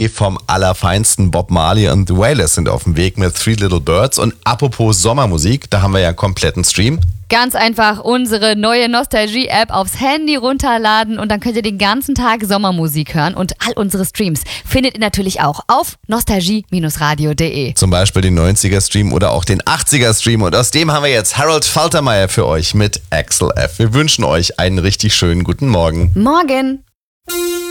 CD vom allerfeinsten. Bob Marley und The Wailers sind auf dem Weg mit Three Little Birds. Und apropos Sommermusik, da haben wir ja einen kompletten Stream. Ganz einfach unsere neue Nostalgie-App aufs Handy runterladen und dann könnt ihr den ganzen Tag Sommermusik hören. Und all unsere Streams findet ihr natürlich auch auf nostalgie-radio.de. Zum Beispiel den 90er-Stream oder auch den 80er-Stream. Und aus dem haben wir jetzt Harold Faltermeyer für euch mit Axel F. Wir wünschen euch einen richtig schönen guten Morgen. Morgen!